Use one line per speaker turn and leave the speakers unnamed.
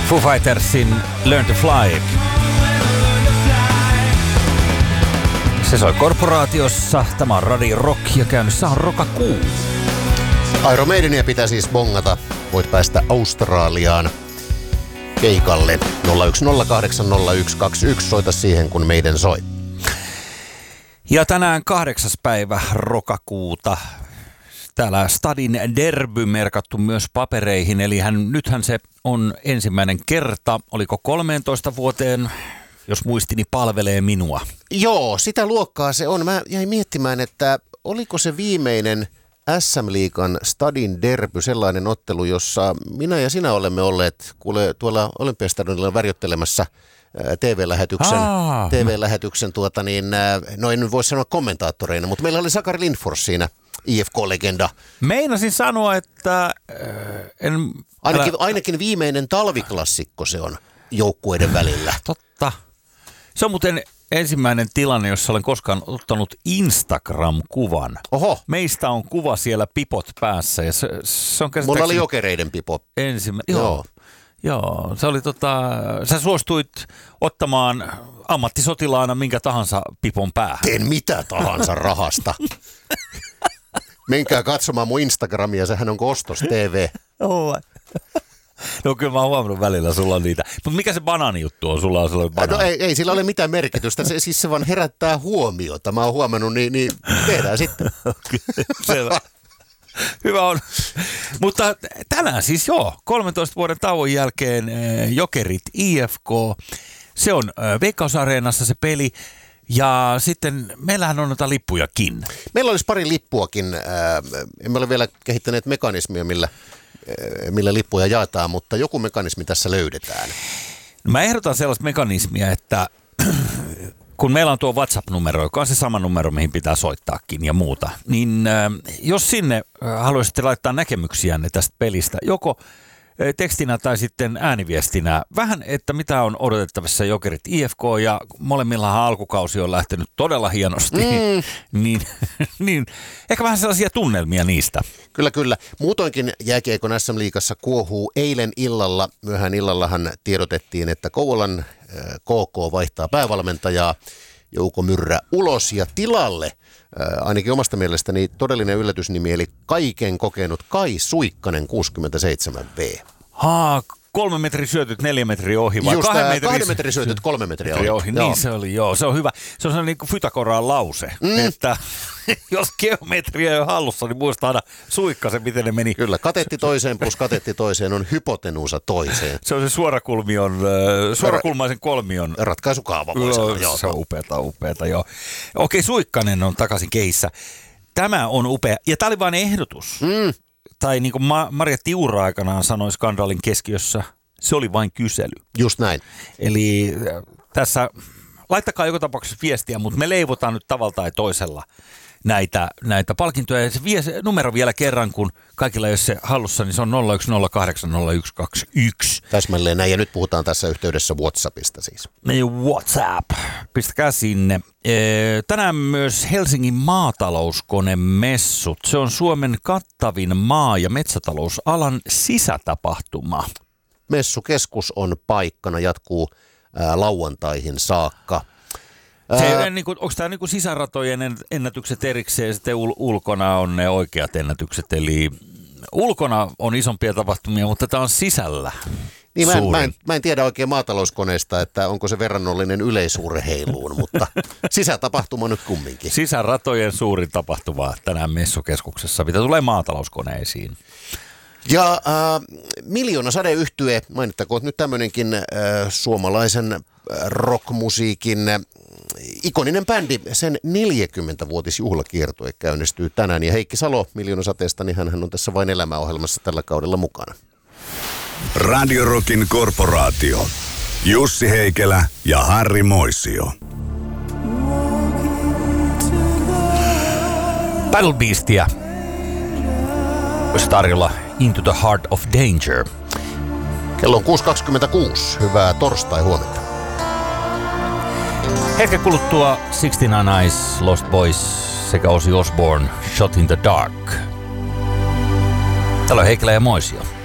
Foo Fightersin Learn to Fly. Se soi Korporaatiossa. Tämä on Radio Rock ja käynnissä on Rokakuu.
Iron Maidenia pitää siis bongata. Voit päästä Australiaan keikalle. 01080121. Soita siihen, kun meidän soi.
Ja tänään 8. päivä Rokakuuta. Täällä Stadin derby merkattu myös papereihin, eli nythän se on ensimmäinen kerta, oliko 13 vuoteen, jos muistini palvelee minua.
Joo, sitä luokkaa se on. Mä jäin miettimään, että oliko se viimeinen SM-liigan Stadin derby sellainen ottelu, jossa minä ja sinä olemme olleet tuolla Olympiastadionilla värjöttelemässä TV-lähetyksen no en nyt voi sanoa kommentaattoreina, mutta meillä oli Sakari Lindfors siinä, IFK-legenda.
Meinasin sanoa, että
ainakin viimeinen talviklassikko se on joukkueiden välillä.
Totta. Se on muuten ensimmäinen tilanne, jossa olen koskaan ottanut Instagram-kuvan.
Oho.
Meistä on kuva siellä pipot päässä. Ja se on
mulla oli Jokereiden pipo.
Joo, se oli sä suostuit ottamaan ammattisotilaana minkä tahansa pipon päähän.
Teen mitä tahansa rahasta. Menkää katsomaan mun Instagramia, sehän on Kostos TV.
No kyllä mä oon huomannut välillä, sulla on niitä. Mutta mikä se banaanijuttu on? Sulla on sellainen banaani.
No ei sillä ole mitään merkitystä, se vaan herättää huomiota. Mä oon huomannut, niin tehdään sitten.
Selvä. Hyvä on. Mutta tänään siis 13 vuoden tauon jälkeen Jokerit IFK. Se on Veikkaus-areenassa se peli. Ja sitten meillähän on noita lippujakin.
Meillä olisi pari lippuakin. Emme ole vielä kehittäneet mekanismia, millä lippuja jaetaan, mutta joku mekanismi tässä löydetään.
Mä ehdotan sellaista mekanismia, että kun meillä on tuo WhatsApp-numero, joka on se sama numero, mihin pitää soittaakin ja muuta, niin jos sinne haluaisitte laittaa näkemyksiänne tästä pelistä, joko tekstinä tai sitten ääniviestinä, vähän, että mitä on odotettavissa Jokerit IFK, ja molemmillahan alkukausi on lähtenyt todella hienosti, niin ehkä vähän sellaisia tunnelmia niistä.
Kyllä. Muutoinkin jääkiekon SM-liigassa kuohuu eilen illalla. Myöhään illallahan tiedotettiin, että Kouvolan KK vaihtaa päävalmentajaa Jouko Myrrä ulos ja tilalle. Ainakin omasta mielestäni todellinen yllätysnimi, eli kaiken kokenut Kai Suikkanen 67V.
3 metrin syötyt 4 metriä ohi, vai
2 metrin syötyt 3 metriä ohi.
Niin se oli, se on hyvä. Se on sellainen niin kuin Fythagoran lause, että jos geometria ei ole hallussa, niin muistaa aina Suikkasen, miten ne meni.
Kyllä, katetti toiseen plus katetti toiseen on hypotenuusa toiseen.
Se on se suorakulmaisen kolmion
ratkaisukaava, voi sanoa.
Se on upeata, joo. Okei, Suikkanen on takaisin kehissä. Tämä on upea, ja tämä oli vain ehdotus. Tai niin kuin Marja Tiura aikanaan sanoi Skandaalin keskiössä, se oli vain kysely.
Just näin.
Eli tässä, laittakaa joka tapauksessa viestiä, mutta me leivotaan nyt tavalla tai toisella näitä palkintoja. Ja se numero vielä kerran, kun kaikilla ei ole se hallussa, niin se on 01080121.
Täsmälleen näin, ja nyt puhutaan tässä yhteydessä WhatsAppista siis.
WhatsApp, pistäkää sinne. Tänään myös Helsingin maatalouskonemessut. Se on Suomen kattavin maa- ja metsätalousalan sisätapahtuma.
Messukeskus on paikkana, jatkuu lauantaihin saakka.
Onko tämä niin sisäratojen ennätykset erikseen ja sitten ulkona on ne oikeat ennätykset? Eli ulkona on isompia tapahtumia, mutta tämä on sisällä
niin mä en tiedä oikein maatalouskoneesta, että onko se verrannollinen yleisurheiluun, mutta sisätapahtuma nyt kumminkin.
Sisäratojen suurin tapahtuma tänään messukeskuksessa, mitä tulee maatalouskoneisiin.
Ja Miljoona sadeyhtye, mainittakoon nyt tämmöinenkin suomalaisen rockmusiikin ikoninen bändi, sen 40-vuotisjuhlakiertue käynnistyy tänään. Ja Heikki Salo Miljoona sateesta, niin hän on tässä Vain elämä-ohjelmassa tällä kaudella mukana.
Radio Rockin korporaatio. Jussi Heikelä ja Harri Moisio.
Battle Beastia olisi tarjolla Into the Heart of Danger.
Kello on 6.26. Hyvää torstai-huomenta.
Hetken kuluttua 69 Eyes, Lost Boys sekä Ozzy Osbourne, Shot in the Dark. Täällä on Heikelä ja Moisio.